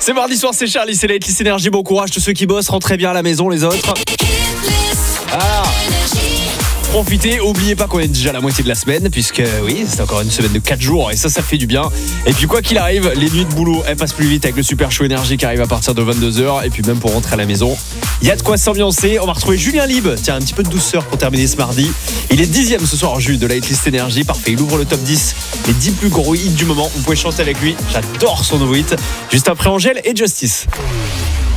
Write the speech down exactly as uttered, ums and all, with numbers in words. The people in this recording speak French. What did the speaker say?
C'est mardi soir, c'est Charlie, c'est la Hitlist Énergie. Bon courage, tous ceux qui bossent, rentrez bien à la maison, les autres. Ah. Profitez, oubliez pas qu'on est déjà à la moitié de la semaine, puisque oui, c'est encore une semaine de quatre jours et ça, ça fait du bien. Et puis quoi qu'il arrive, les nuits de boulot, elles passent plus vite avec le super show énergie qui arrive à partir de vingt-deux heures. Et puis même pour rentrer à la maison, il y a de quoi s'ambiancer. On va retrouver Julien Lib, tiens, un petit peu de douceur pour terminer ce mardi. Il est dixième ce soir, Jules, de la Hitlist Énergie. Parfait, il ouvre le top dix, les dix plus gros hits du moment. Vous pouvez chanter avec lui, j'adore son nouveau hit. Juste après Angèle et Justice.